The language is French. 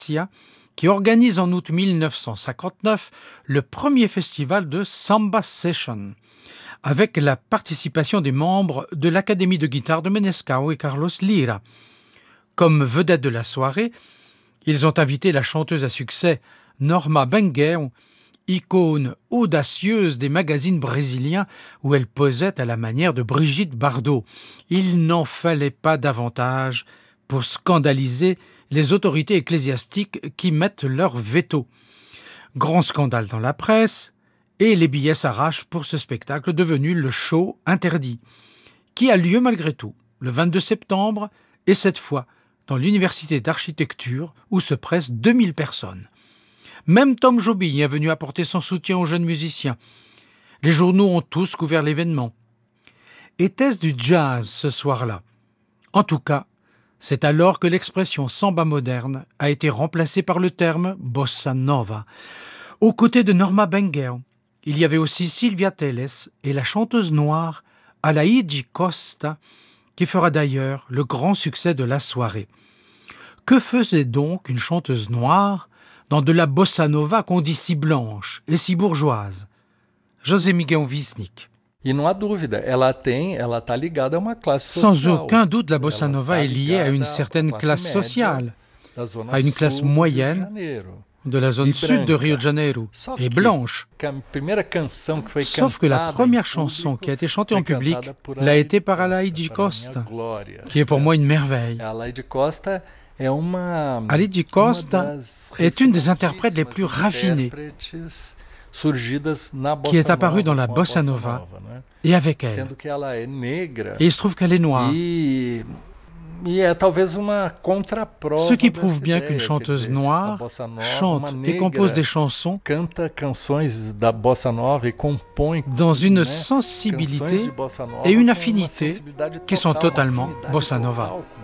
qui organise en août 1959 le premier festival de Samba Session, avec la participation des membres de l'Académie de guitare de Menescao et Carlos Lira. Comme vedette de la soirée, ils ont invité la chanteuse à succès Norma Benguer, icône audacieuse des magazines brésiliens où elle posait à la manière de Brigitte Bardot. Il n'en fallait pas davantage pour scandaliser les autorités ecclésiastiques qui mettent leur veto. Grand scandale dans la presse, et les billets s'arrachent pour ce spectacle devenu le show interdit, qui a lieu malgré tout le 22 septembre, et cette fois dans l'université d'architecture où se pressent 2000 personnes. Même Tom Jobim est venu apporter son soutien aux jeunes musiciens. Les journaux ont tous couvert l'événement. Était-ce du jazz ce soir-là? En tout cas, c'est alors que l'expression samba moderne a été remplacée par le terme bossa nova. Aux côtés de Norma Benguer, il y avait aussi Silvia Telles et la chanteuse noire Alaïdji Costa, qui fera d'ailleurs le grand succès de la soirée. Que faisait donc une chanteuse noire dans de la bossa nova qu'on dit si blanche et si bourgeoise? José Miguel Wisnik. Sans aucun doute, la bossa nova est liée à une certaine classe sociale, à une classe moyenne de la zone sud de Rio de Janeiro, et blanche. Sauf que la première chanson qui a été chantée en public l'a été par Alaïdji Costa, qui est pour moi une merveille. Alaïdji Costa est une des interprètes les plus raffinées qui est apparue dans la bossa nova, et avec elle. Et il se trouve qu'elle est noire. Ce qui prouve bien qu'une chanteuse noire chante et compose des chansons dans une sensibilité et une affinité qui sont totalement bossa nova.